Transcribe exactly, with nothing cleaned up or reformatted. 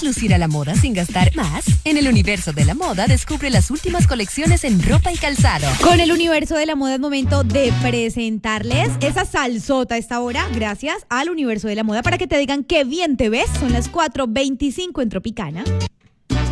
¿Quieres lucir a la moda sin gastar más? En el universo de la moda descubre las últimas colecciones en ropa y calzado. Con el universo de la moda es momento de presentarles esa salsota a esta hora, gracias al universo de la moda, para que te digan qué bien te ves. Son las cuatro veinticinco en Tropicana.